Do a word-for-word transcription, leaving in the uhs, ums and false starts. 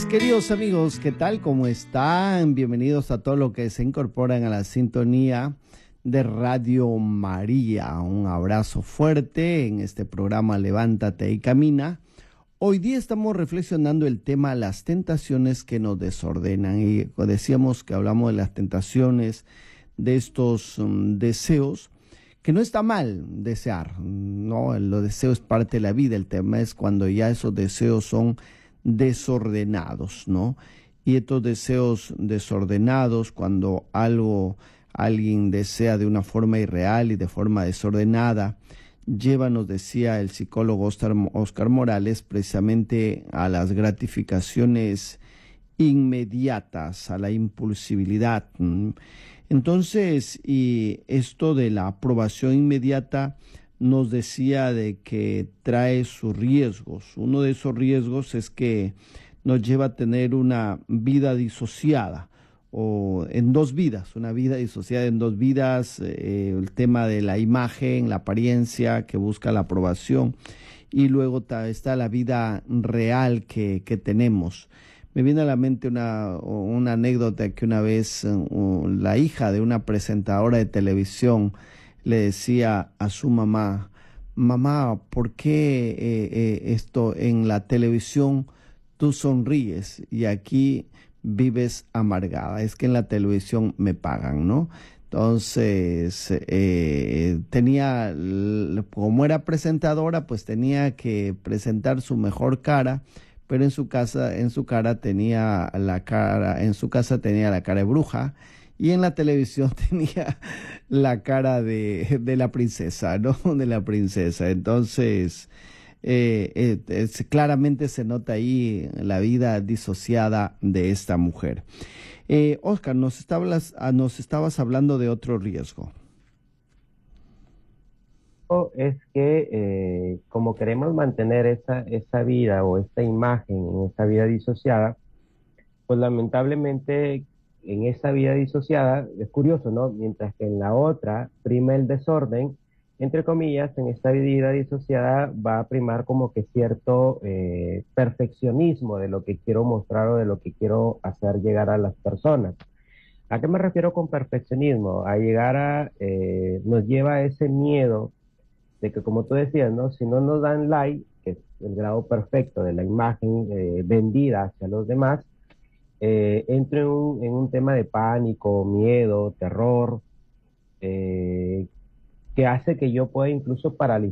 queridos amigos, ¿qué tal? ¿Cómo están? Bienvenidos a todos los que se incorporan a la sintonía de Radio María. Un abrazo fuerte en este programa Levántate y Camina. Hoy día estamos reflexionando el tema las tentaciones que nos desordenan. Y decíamos que hablamos de las tentaciones, de estos um, deseos, que no está mal desear, ¿no? El deseo es parte de la vida. El tema es cuando ya esos deseos son desordenados, ¿no? Y estos deseos desordenados, cuando algo, alguien desea de una forma irreal y de forma desordenada, lleva, nos decía el psicólogo Oscar, Oscar Morales, precisamente a las gratificaciones inmediatas, a la impulsividad. Entonces, y esto de la aprobación inmediata nos decía de que trae sus riesgos. Uno de esos riesgos es que nos lleva a tener una vida disociada, o en dos vidas, una vida disociada en dos vidas, eh, el tema de la imagen, la apariencia que busca la aprobación, y luego ta, está la vida real que, que tenemos. Me viene a la mente una, una anécdota que una vez uh, la hija de una presentadora de televisión le decía a su mamá: mamá, ¿por qué eh, eh, esto en la televisión tú sonríes y aquí vives amargada? Es que en la televisión me pagan, ¿no? Entonces, eh, tenía, como era presentadora, pues tenía que presentar su mejor cara, pero en su casa, en su cara tenía la cara, en su casa tenía la cara de bruja, y en la televisión tenía la cara de, de la princesa, ¿no? De la princesa. Entonces, eh, eh, es, claramente se nota ahí la vida disociada de esta mujer. Eh, Oscar, nos estabas, nos estabas hablando de otro riesgo. Es que eh, como queremos mantener esa, esa vida o esta imagen en esta vida disociada, pues lamentablemente en esa vida disociada, es curioso, ¿no? Mientras que en la otra prima el desorden, entre comillas, en esta vida disociada va a primar como que cierto eh, perfeccionismo de lo que quiero mostrar o de lo que quiero hacer llegar a las personas. ¿A qué me refiero con perfeccionismo? A llegar a, eh, nos lleva a ese miedo de que, como tú decías, ¿no? Si no nos dan like, que es el grado perfecto de la imagen eh, vendida hacia los demás, eh, entro en un, en un tema de pánico, miedo, terror, eh, que hace que yo pueda incluso paralizar